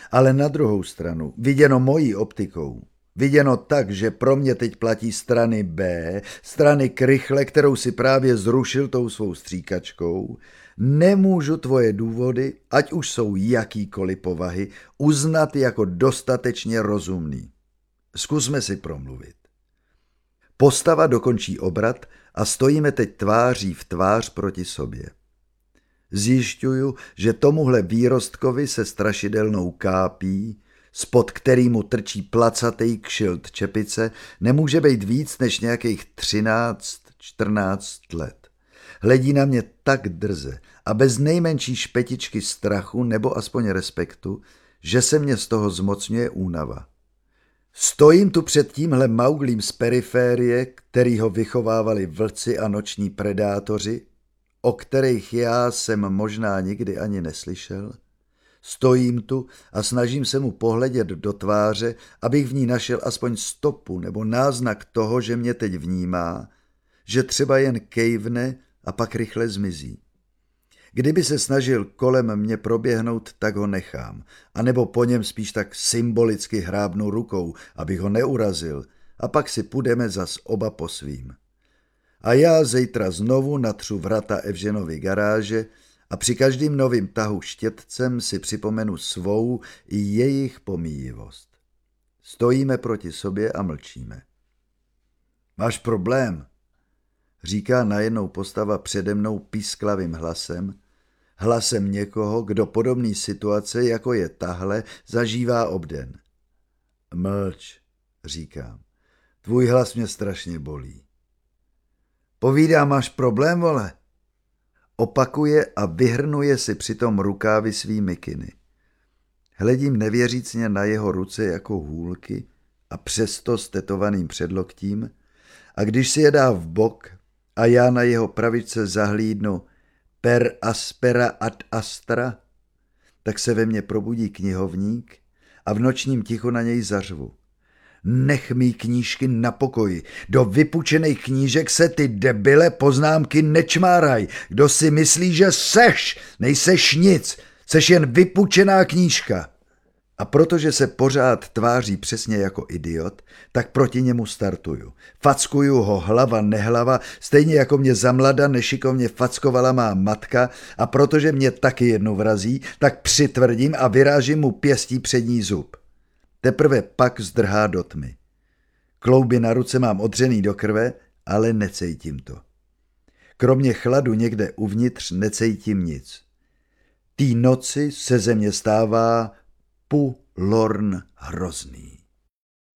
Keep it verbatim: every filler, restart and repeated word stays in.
Ale na druhou stranu, viděno mojí optikou, viděno tak, že pro mě teď platí strany B, strany krychle, kterou si právě zrušil tou svou stříkačkou, nemůžu tvoje důvody, ať už jsou jakýkoliv povahy, uznat jako dostatečně rozumný. Zkusme si promluvit. Postava dokončí obrat a stojíme teď tváří v tvář proti sobě. Zjišťuju, že tomuhle výrostkovi se strašidelnou kápí, spod kterýmu trčí placatej kšilt čepice, nemůže být víc než nějakých třináct, čtrnáct let. Hledí na mě tak drze a bez nejmenší špetičky strachu nebo aspoň respektu, že se mě z toho zmocňuje únava. Stojím tu před tímhle Mauglím z periférie, kterýho vychovávali vlci a noční predátoři, o kterých já jsem možná nikdy ani neslyšel. Stojím tu a snažím se mu pohledět do tváře, abych v ní našel aspoň stopu nebo náznak toho, že mě teď vnímá, že třeba jen kejvne a pak rychle zmizí. Kdyby se snažil kolem mě proběhnout, tak ho nechám, anebo po něm spíš tak symbolicky hrábnu rukou, abych ho neurazil, a pak si půjdeme zas oba po svým. A já zítra znovu natřu vrata Evženovy garáže a při každým novým tahu štětcem si připomenu svou i jejich pomíjivost. Stojíme proti sobě a mlčíme. Máš problém, říká najednou postava přede mnou písklavým hlasem, hlasem někoho, kdo podobný situace, jako je tahle, zažívá obden. Mlč, říkám, tvůj hlas mě strašně bolí. Povídá, máš problém, vole? Opakuje a vyhrnuje si přitom rukávy svý mikiny. Hledím nevěřícně na jeho ruce jako hůlky a přesto s tetovaným předloktím, a když si je dá v bok a já na jeho pravičce zahlídnu per aspera ad astra, tak se ve mně probudí knihovník a v nočním tichu na něj zařvu. Nech mý knížky na pokoji. Do vypučených knížek se ty debile poznámky nečmáraj. Kdo si myslí, že seš, nejseš nic, seš jen vypučená knížka. A protože se pořád tváří přesně jako idiot, tak proti němu startuju. Fackuju ho hlava nehlava, stejně jako mě zamlada nešikovně fackovala má matka, a protože mě taky jednou vrazí, tak přitvrdím a vyrážím mu pěstí přední zub. Teprve pak zdrhá do tmy. Klouby na ruce mám odřený do krve, ale necejtím to. Kromě chladu někde uvnitř necejtím nic. Tý noci se ze mě stává pu lorn hrozný.